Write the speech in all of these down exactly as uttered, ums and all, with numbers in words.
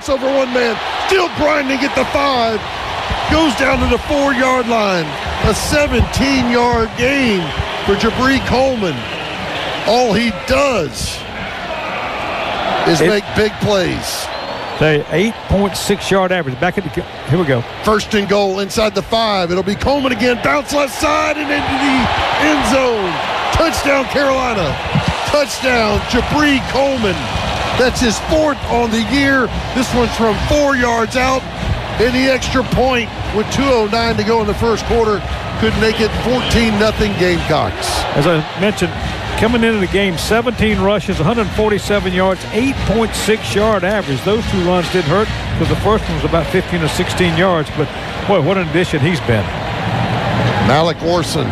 Gets over one man. Still grinding at the five. Goes down to the four-yard line. A seventeen-yard gain for Jabri Coleman. All he does is it, make big plays. Say eight point six yard average. Back at the here we go. First and goal inside the five. It'll be Coleman again. Bounce left side and into the end zone. Touchdown Carolina. Touchdown Jabri Coleman. That's his fourth on the year. This one's from four yards out. And the extra point with two oh nine to go in the first quarter could make it fourteen nothing Gamecocks. As I mentioned, coming into the game, seventeen rushes, one hundred forty-seven yards, eight point six yard average. Those two runs did hurt because the first one was about fifteen or sixteen yards. But, boy, what an addition he's been. Malik Orson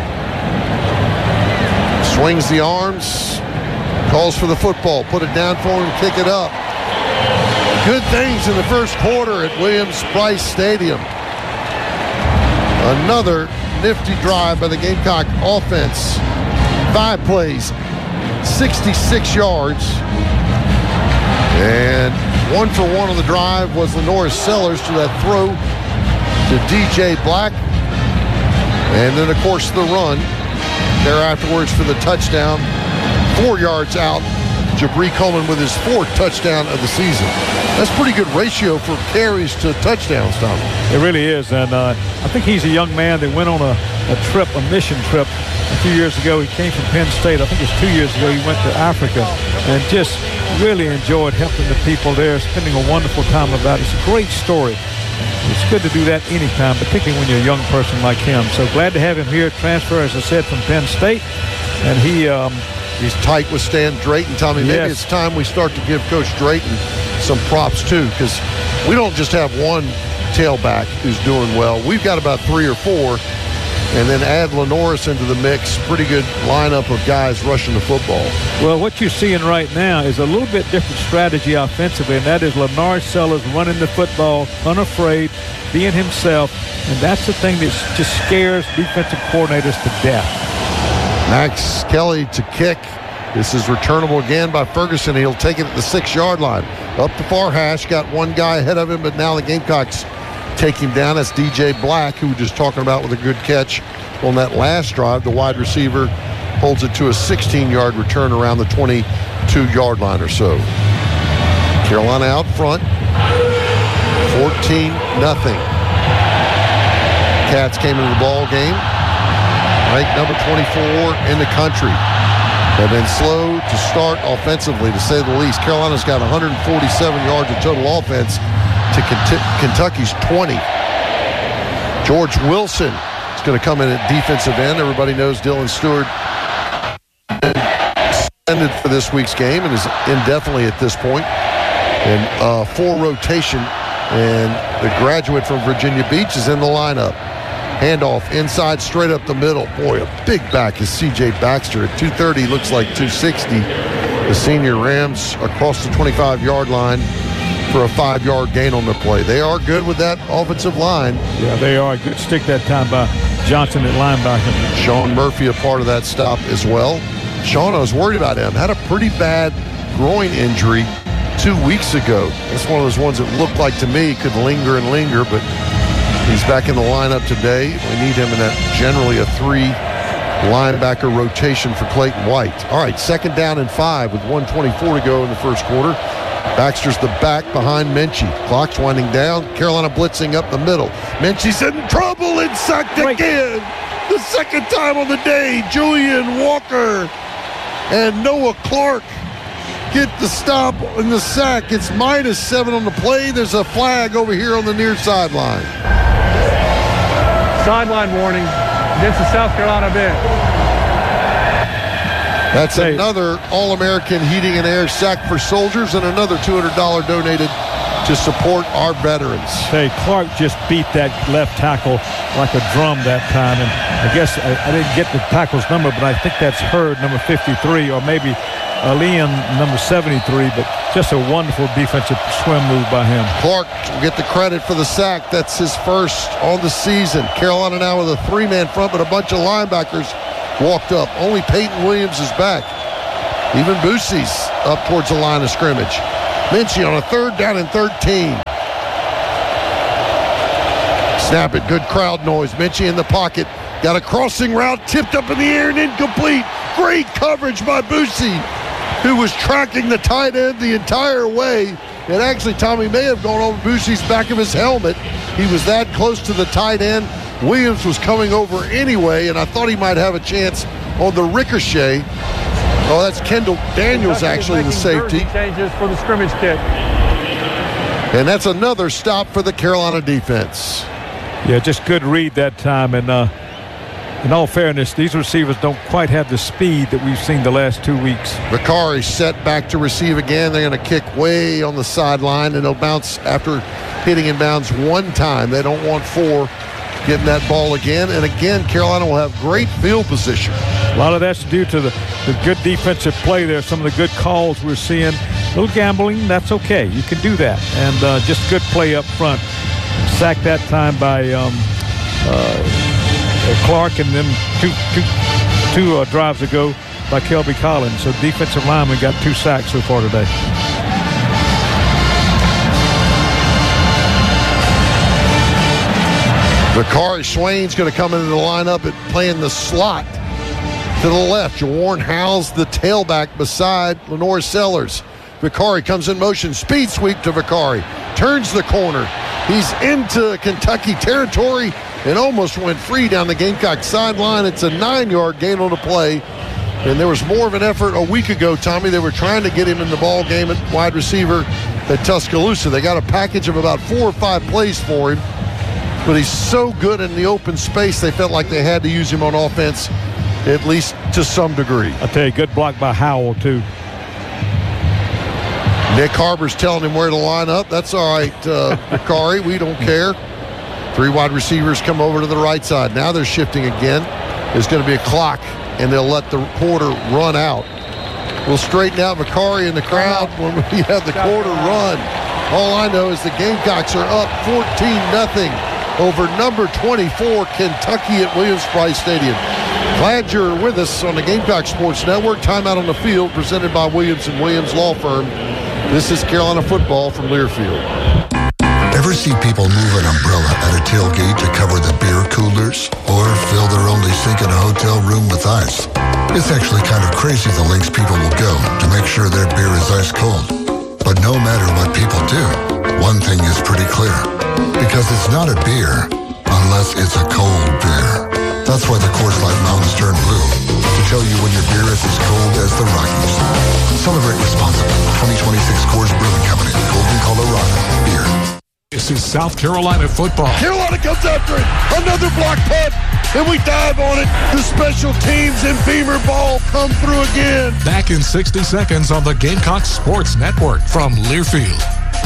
swings the arms, calls for the football, put it down for him, kick it up. Good things in the first quarter at Williams-Brice Stadium. Another nifty drive by the Gamecock offense. Five plays, sixty-six yards. And one for one on the drive was Lenoris Sellers to that throw to D J Black. And then, of course, the run there afterwards for the touchdown. Four yards out. Jabri Coleman with his fourth touchdown of the season. That's pretty good ratio for carries to touchdowns, Tom. It really is, and uh, I think he's a young man that went on a, a trip, a mission trip a few years ago. He came from Penn State. I think it was two years ago he went to Africa and just really enjoyed helping the people there, spending a wonderful time about it. It's a great story. It's good to do that anytime, particularly when you're a young person like him. So glad to have him here, transfer, as I said, from Penn State. And he... Um, He's tight with Stan Drayton, Tommy. Maybe yes. It's time we start to give Coach Drayton some props, too, because we don't just have one tailback who's doing well. We've got about three or four, and then add Lenoris into the mix. Pretty good lineup of guys rushing the football. Well, what you're seeing right now is a little bit different strategy offensively, and that is Lenoris Sellers running the football, unafraid, being himself, and that's the thing that just scares defensive coordinators to death. Max Kelly to kick. This is returnable again by Ferguson. He'll take it at the six-yard line. Up the far hash, got one guy ahead of him, but now the Gamecocks take him down. That's D J Black, who we were just talking about with a good catch on that last drive. The wide receiver holds it to a sixteen-yard return around the twenty-two-yard line or so. Carolina out front, fourteen nothing. Cats came into the ball game. Ranked number twenty-four in the country. They've been slow to start offensively, to say the least. Carolina's got one hundred forty-seven yards of total offense to Kentucky's twenty. George Wilson is going to come in at defensive end. Everybody knows Dylan Stewart suspended for this week's game and is indefinitely at this point. And uh, full rotation, and the graduate from Virginia Beach is in the lineup. Handoff inside, straight up the middle. Boy, a big back is C J Baxter. At two thirty, looks like two sixty. The senior Rams across the twenty-five-yard line for a five-yard gain on the play. They are good with that offensive line. Yeah, they are. Good stick that time by Johnson at linebacker. Sean Murphy a part of that stop as well. Sean, I was worried about him. Had a pretty bad groin injury two weeks ago. That's one of those ones that looked like to me could linger and linger, but he's back in the lineup today. We need him in that generally a three linebacker rotation for Clayton White. All right, second down and five with one twenty-four to go in the first quarter. Baxter's the back behind Minchie. Clock's winding down. Carolina blitzing up the middle. Minchie's in trouble and sacked Right. again. The second time on the day. Julian Walker and Noah Clark get the stop in the sack. It's minus seven on the play. There's a flag over here on the near sideline. Sideline warning against the South Carolina bench. That's another All-American Heating and Air sack for soldiers and another two hundred dollars donated to support our veterans. Hey, Clark just beat that left tackle like a drum that time. And I guess I, I didn't get the tackle's number, but I think that's Hurd, number fifty-three, or maybe Alian, number seventy-three, but just a wonderful defensive swim move by him. Clark will get the credit for the sack. That's his first on the season. Carolina now with a three-man front, but a bunch of linebackers walked up. Only Peyton Williams is back. Even Boosie's up towards the line of scrimmage. Minchie on a third down and thirteen. Snap it. Good crowd noise. Minchie in the pocket. Got a crossing route. Tipped up in the air and incomplete. Great coverage by Boosie, who was tracking the tight end the entire way. And actually, Tommy may have gone over Boosie's back of his helmet. He was that close to the tight end. Williams was coming over anyway, and I thought he might have a chance on the ricochet. Oh, that's Kendall Daniels, actually, the safety. Changes for the scrimmage kick. And that's another stop for the Carolina defense. Yeah, just good read that time. And uh, in all fairness, these receivers don't quite have the speed that we've seen the last two weeks. Vicari set back to receive again. They're going to kick way on the sideline, and they'll bounce after hitting in bounds one time. They don't want four getting that ball again. And again, Carolina will have great field position. A lot of that's due to the, the good defensive play there, some of the good calls we're seeing. A little gambling, that's okay. You can do that. And uh, just good play up front. Sacked that time by um, uh, Clark, and then two, two, two uh, drives ago by Kelby Collins. So defensive lineman got two sacks so far today. Vicari Swain's going to come into the lineup and playing the slot to the left. Jawarn Howes, the tailback, beside Lenore Sellers. Vicari comes in motion. Speed sweep to Vicari. Turns the corner. He's into Kentucky territory and almost went free down the Gamecock sideline. It's a nine-yard gain on the play. And there was more of an effort a week ago, Tommy. They were trying to get him in the ball game at wide receiver at Tuscaloosa. They got a package of about four or five plays for him. But he's so good in the open space, they felt like they had to use him on offense, at least to some degree. I'll tell you, good block by Howell, too. Nick Harbor's telling him where to line up. That's all right, uh, Vicari. We don't care. Three wide receivers come over to the right side. Now they're shifting again. There's going to be a clock, and they'll let the quarter run out. We'll straighten out Vicari in the crowd when we have the quarter run. All I know is the Gamecocks are up fourteen nothing. Over number twenty-four, Kentucky at Williams-Brice Stadium. Glad you're with us on the Gamecock Sports Network. Timeout on the field presented by Williams and Williams Law Firm. This is Carolina football from Learfield. Ever see people move an umbrella at a tailgate to cover the beer coolers? Or fill their only sink in a hotel room with ice? It's actually kind of crazy the lengths people will go to make sure their beer is ice cold. But no matter what people do, one thing is pretty clear. Because it's not a beer unless it's a cold beer. That's why the Coors Light Mountains turn blue, to tell you when your beer is as cold as the Rockies. Celebrate responsibly. twenty twenty-six Coors Brewing Company, Golden, Colorado. Beer. This is South Carolina football. Carolina comes after it. Another block punt, and we dive on it. The special teams and Beamer ball come through again. Back in sixty seconds on the Gamecock Sports Network from Learfield.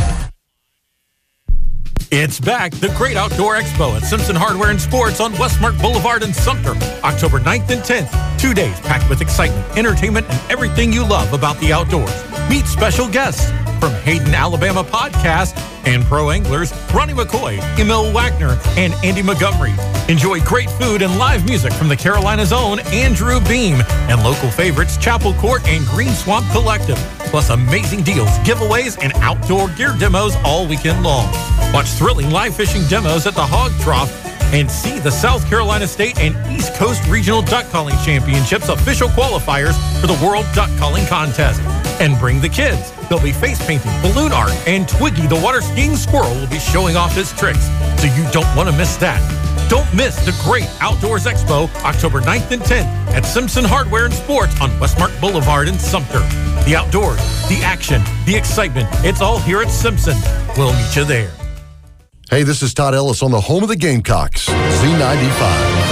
It's back, the Great Outdoor Expo at Simpson Hardware and Sports on Westmark Boulevard in Sumter, October ninth and tenth. Two days packed with excitement, entertainment, and everything you love about the outdoors. Meet special guests from Hayden, Alabama podcast and pro anglers Ronnie McCoy, Emil Wagner, and Andy Montgomery. Enjoy great food and live music from the Carolina's own Andrew Beam and local favorites Chapel Court and Green Swamp Collective. Plus amazing deals, giveaways, and outdoor gear demos all weekend long. Watch thrilling live fishing demos at the Hog Trough and see the South Carolina State and East Coast Regional Duck Calling Championships official qualifiers for the World Duck Calling Contest. And bring the kids. There'll be face painting, balloon art, and Twiggy the water skiing squirrel will be showing off his tricks. So you don't want to miss that. Don't miss the Great Outdoors Expo, October ninth and tenth at Simpson Hardware and Sports on Westmark Boulevard in Sumter. The outdoors, the action, the excitement, it's all here at Simpson. We'll meet you there. Hey, this is Todd Ellis on the home of the Gamecocks, Z ninety-five.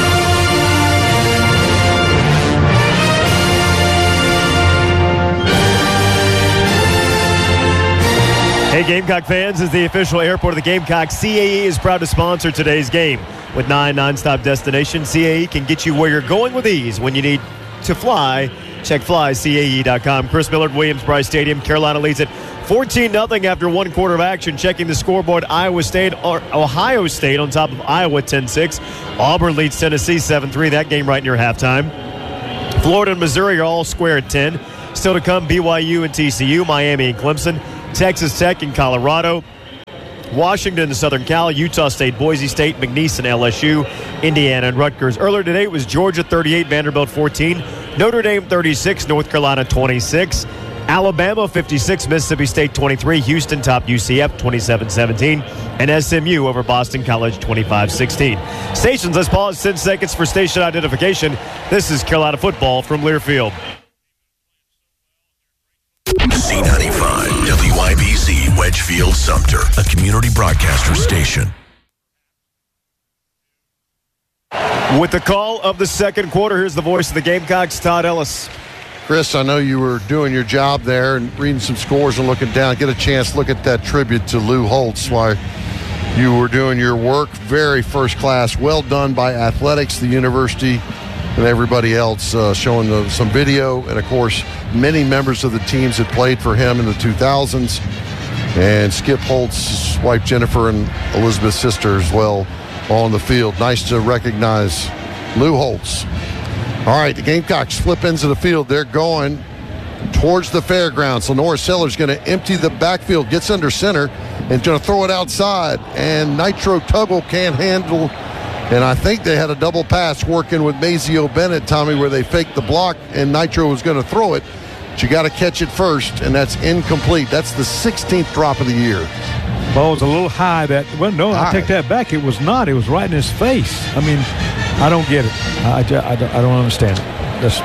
Hey, Gamecock fans, as the official airport of the Gamecocks, C A E is proud to sponsor today's game. With nine nonstop destinations, C A E can get you where you're going with ease. When you need to fly, check fly C A E dot com. Chris Millard, Williams-Brice Stadium. Carolina leads it fourteen nothing after one quarter of action. Checking the scoreboard, Iowa State, or Ohio State on top of Iowa ten six. Auburn leads Tennessee seven three. That game right near halftime. Florida and Missouri are all square at ten. Still to come, B Y U and T C U, Miami and Clemson, Texas Tech and Colorado, Washington and Southern Cal, Utah State, Boise State, McNeese and L S U, Indiana and Rutgers. Earlier today it was Georgia thirty-eight, Vanderbilt fourteen, Notre Dame thirty-six, North Carolina twenty-six, Alabama fifty-six, Mississippi State twenty-three, Houston topped U C F twenty-seven seventeen, and S M U over Boston College twenty-five sixteen. Stations, let's pause ten seconds for station identification. This is Carolina football from Learfield. C ninety-five, W I B C, Wedgefield, Sumter, a community broadcaster station. With the call of the second quarter, here's the voice of the Gamecocks, Todd Ellis. Chris, I know you were doing your job there and reading some scores and looking down. Get a chance to look at that tribute to Lou Holtz while you were doing your work. Very first class. Well done by athletics, the university, and everybody else, uh, showing the, some video. And, of course, many members of the teams that played for him in the two thousands. And Skip Holtz's wife, Jennifer, and Elizabeth's sister as well on the field. Nice to recognize Lou Holtz. All right, the Gamecocks flip into the field. They're going towards the fairgrounds. Lenore Sellers going to empty the backfield, gets under center, and going to throw it outside. And Nitro Tuggle can't handle. And I think they had a double pass working with Mazio Bennett, Tommy, where they faked the block, and Nitro was going to throw it. But you got to catch it first, and that's incomplete. That's the sixteenth drop of the year. Ball was a little high. That well, no, I take that back. It was not. It was right in his face. I mean, I don't get it. I, I, I, don't, I don't understand it. That's,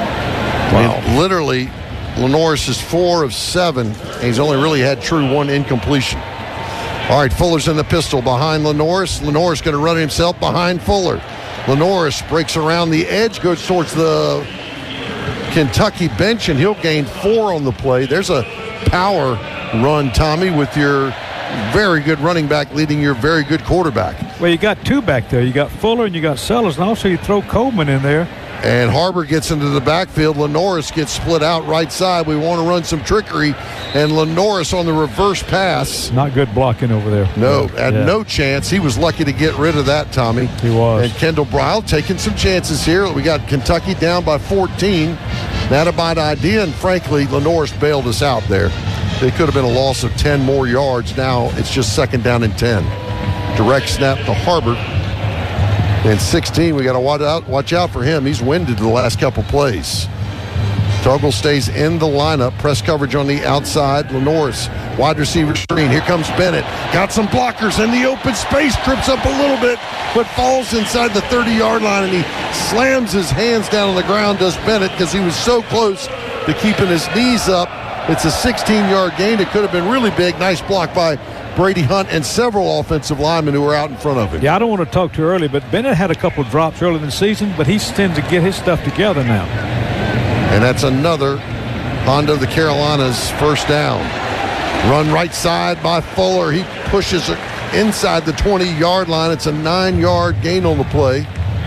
wow. I mean, literally, Lenoris is four of seven, and he's only really had true one incompletion. All right, Fuller's in the pistol behind Lenoris. Lenoris going to run himself behind Fuller. Lenoris breaks around the edge, goes towards the Kentucky bench, and he'll gain four on the play. There's a power run, Tommy, with your very good running back leading your very good quarterback. Well, you got two back there. You got Fuller and you got Sellers, and also you throw Coleman in there. And Harbor gets into the backfield. Lenoris gets split out right side. We want to run some trickery. And Lenoris on the reverse pass. Not good blocking over there. No, yeah. had yeah. no chance. He was lucky to get rid of that, Tommy. He was. And Kendall Brile taking some chances here. We got Kentucky down by fourteen. Not a bad idea, and frankly, Lenoris bailed us out there. It could have been a loss of ten more yards. Now it's just second down and ten. Direct snap to Harbor. And sixteen, we got to watch out, watch out for him. He's winded the last couple plays. Tuggle stays in the lineup. Press coverage on the outside. Lenoris, wide receiver screen. Here comes Bennett. Got some blockers in the open space. Trips up a little bit, but falls inside the thirty-yard line, and he slams his hands down on the ground, does Bennett, because he was so close to keeping his knees up. It's a sixteen-yard gain. It could have been really big. Nice block by Brady Hunt and several offensive linemen who were out in front of him. Yeah, I don't want to talk too early, but Bennett had a couple drops early in the season, but he tends to get his stuff together now. And that's another Honda of the Carolinas first down. Run right side by Fuller. He pushes it inside the twenty-yard line. It's a nine-yard gain on the play.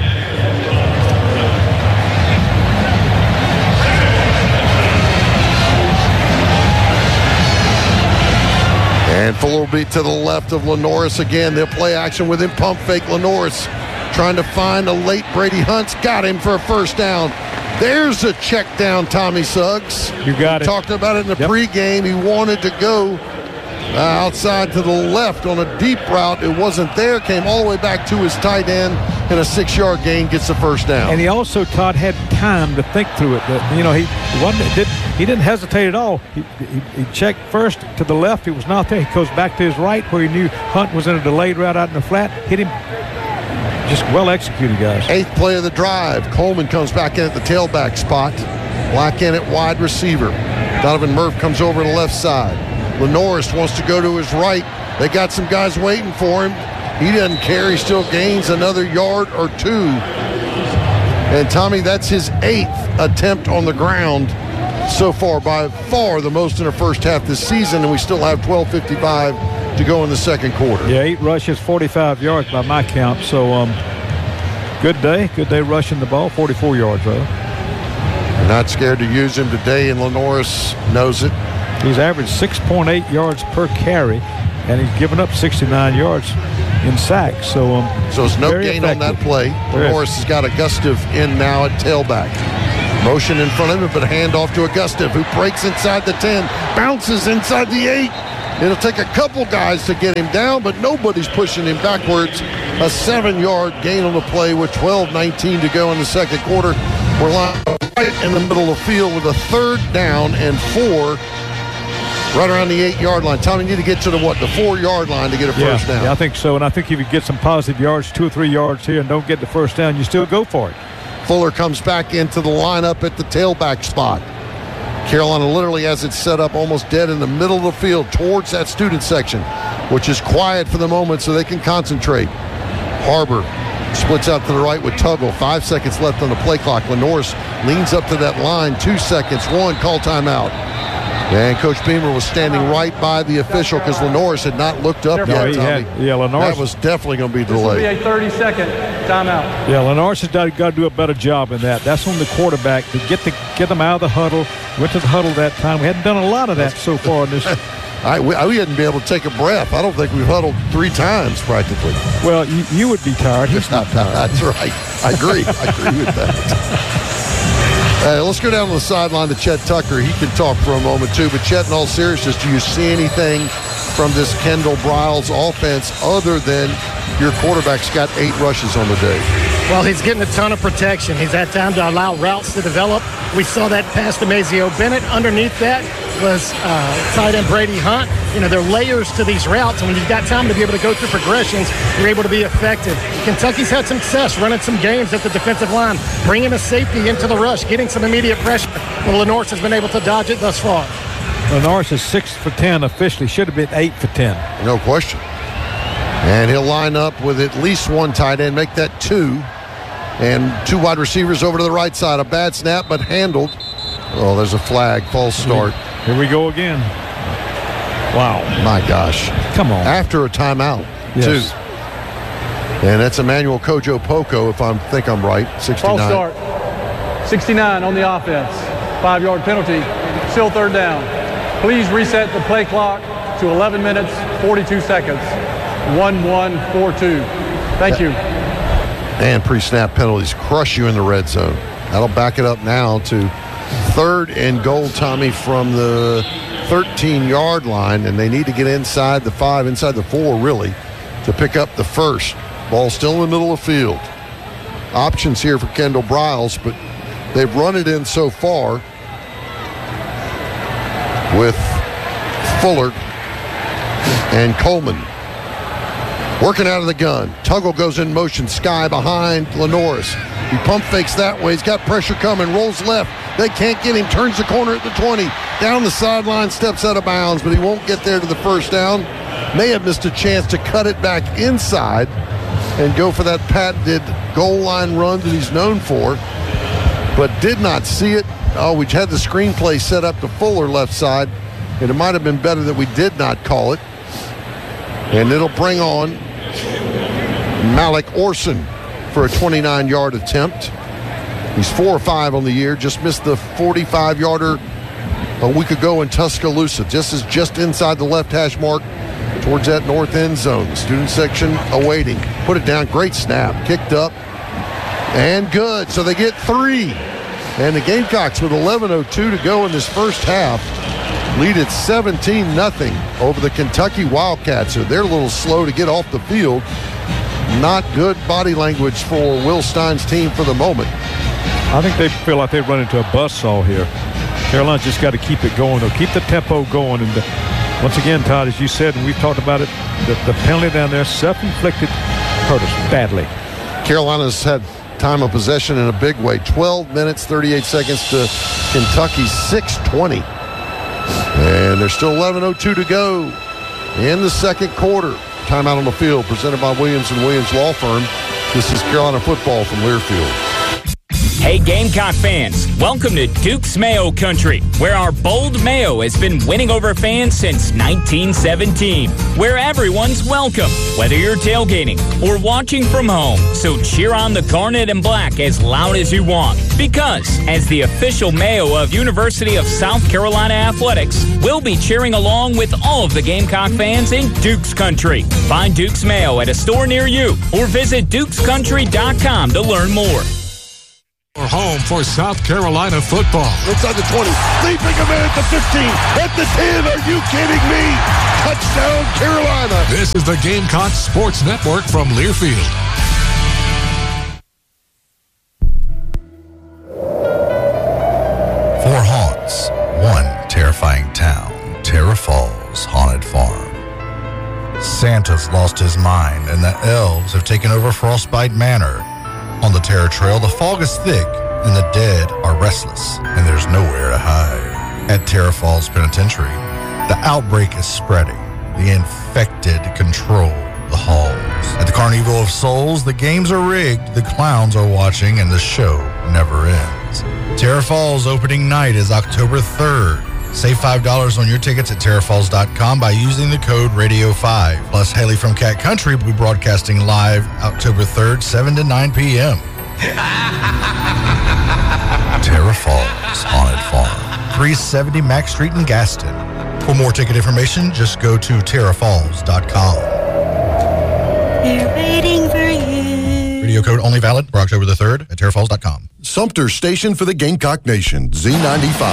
And Fuller will be to the left of Lenoris again. They'll play action with him. Pump fake Lenoris trying to find a late Brady Hunt's got him for a first down. There's a check down, Tommy Suggs. You got it. Talked about it in the yep. pregame. He wanted to go uh, outside to the left on a deep route. It wasn't there. Came all the way back to his tight end, and a six-yard gain gets the first down. And he also, Todd, had time to think through it. That, you know, he wasn't did he didn't hesitate at all. He, he, he checked first to the left. He was not there. He goes back to his right where he knew Hunt was in a delayed route out in the flat. Hit him. Just well executed, guys. Eighth play of the drive. Coleman comes back in at the tailback spot. Black in at wide receiver. Donovan Murph comes over to the left side. Lenoris wants to go to his right. They got some guys waiting for him. He doesn't care. He still gains another yard or two. And, Tommy, that's his eighth attempt on the ground so far. By far the most in the first half this season, and we still have twelve fifty-five to go in the second quarter. Yeah, eight rushes, forty-five yards by my count. So, um, good day. Good day rushing the ball. forty-four yards, rather. They're not scared to use him today, and Lenoris knows it. He's averaged six point eight yards per carry, and he's given up sixty-nine yards in sacks. So, um, so it's no gain effective. on that play. Lenoris has got Augustive in now at tailback. Motion in front of him, but a handoff to Augustive, who breaks inside the ten, bounces inside the eight, It'll take a couple guys to get him down, but nobody's pushing him backwards. A seven-yard gain on the play with twelve nineteen to go in the second quarter. We're right in the middle of the field with a third down and four right around the eight-yard line. Tommy, you need to get to the, what, the four-yard line to get a first yeah, down. Yeah, I think so. And I think if you get some positive yards, two or three yards here, and don't get the first down, you still go for it. Fuller comes back into the lineup at the tailback spot. Carolina literally has it set up almost dead in the middle of the field towards that student section, which is quiet for the moment so they can concentrate. Harbor splits out to the right with Tuggle. Five seconds left on the play clock. Lenoris leans up to that line. Two seconds. One, call timeout. And Coach Beamer was standing right by the official because Lenoris had not looked up no, yet, Tommy. Had, yeah, Lenoris. That was definitely going to be This delayed. will be a thirty-second timeout. Yeah, Lenoris has got, got to do a better job in that. That's on the quarterback to get the get them out of the huddle. Went to the huddle that time. We hadn't done a lot of that so far in this. I, we, we hadn't been able to take a breath. I don't think we've huddled three times practically. Well, you, you would be tired. He's not tired. That's right. I agree. I agree with that. Uh, let's go down to the sideline to Chet Tucker. He can talk for a moment, too. But, Chet, in all seriousness, do you see anything from this Kendall Briles offense other than your quarterback's got eight rushes on the day? Well, he's getting a ton of protection. He's had time to allow routes to develop. We saw that pass to Mazeo Bennett. Underneath that was uh, tight end Brady Hunt. You know, there are layers to these routes, and when you've got time to be able to go through progressions, you're able to be effective. Kentucky's had some success running some games at the defensive line, bringing a safety into the rush, getting some immediate pressure. Well, Lenoris has been able to dodge it thus far. Lenoris is six for ten officially. Should have been eight for ten. No question. And he'll line up with at least one tight end, make that two. And two wide receivers over to the right side. A bad snap, but handled. Oh, there's a flag. False start. Here we go again. Wow. My gosh. Come on. After a timeout, yes. too. And that's Emmanuel Kojo Poco, if I think I'm right. sixty-nine. False start. sixty-nine on the offense. Five-yard penalty. Still third down. Please reset the play clock to eleven minutes, forty-two seconds. one one four two. Thank you. And pre-snap penalties crush you in the red zone. That'll back it up now to third and goal, Tommy, from the thirteen-yard line, and they need to get inside the five, inside the four, really, to pick up the first. Ball still in the middle of the field. Options here for Kendall Briles, but they've run it in so far with Fuller and Coleman. Working out of the gun. Tuggle goes in motion. Sky behind Lenoris. He pump fakes that way. He's got pressure coming. Rolls left. They can't get him. Turns the corner at the twenty. Down the sideline. Steps out of bounds, but he won't get there to the first down. May have missed a chance to cut it back inside and go for that patented goal line run that he's known for, but did not see it. Oh, we had the screenplay set up to Fuller left side, and it might have been better that we did not call it. And it'll bring on Malik Orson for a twenty-nine-yard attempt. He's four or five on the year. Just missed the forty-five-yarder a week ago in Tuscaloosa. Just is just inside the left hash mark towards that north end zone. The student section awaiting. Put it down. Great snap. Kicked up. And good. So they get three. And the Gamecocks with eleven oh two to go in this first half lead at seventeen nothing over the Kentucky Wildcats. So they're a little slow to get off the field. Not good body language for Will Stein's team for the moment. I think they feel like they've run into a buzzsaw here. Carolina's just got to keep it going, or keep the tempo going. And the, once again, Todd, as you said, and we've talked about it, the, the penalty down there, self-inflicted, hurt us badly. Carolina's had time of possession in a big way. twelve minutes, thirty-eight seconds to Kentucky's six twenty. And there's still eleven oh two to go in the second quarter. Timeout on the field presented by Williams and Williams Law Firm. This is Carolina football from Learfield. Hey Gamecock fans, welcome to Duke's Mayo Country, where our bold Mayo has been winning over fans since nineteen seventeen, where everyone's welcome, whether you're tailgating or watching from home. So cheer on the Garnet and Black as loud as you want, because as the official Mayo of University of South Carolina Athletics, we'll be cheering along with all of the Gamecock fans in Duke's Country. Find Duke's Mayo at a store near you or visit dukes country dot com to learn more. We're home for South Carolina football. Inside the twenty, leaping a man at the fifteen, at the ten. Are you kidding me? Touchdown, Carolina. This is the Gamecock Sports Network from Learfield. Four haunts, one terrifying town, Terra Falls Haunted Farm. Santa's lost his mind and the elves have taken over Frostbite Manor. On the Terror Trail, the fog is thick and the dead are restless and there's nowhere to hide. At Terra Falls Penitentiary, the outbreak is spreading. The infected control the halls. At the Carnival of Souls, the games are rigged, the clowns are watching, and the show never ends. Terra Falls opening night is October third. Save five dollars on your tickets at terra falls dot com by using the code radio five. Plus, Haley from Cat Country will be broadcasting live October third, seven to nine p.m. Terra Falls Haunted Farm, three seventy Mack Street in Gaston. For more ticket information, just go to terra falls dot com. We're waiting for you. Radio code only valid for October the third at terra falls dot com. Sumter Station for the Gamecock Nation, Z ninety-five.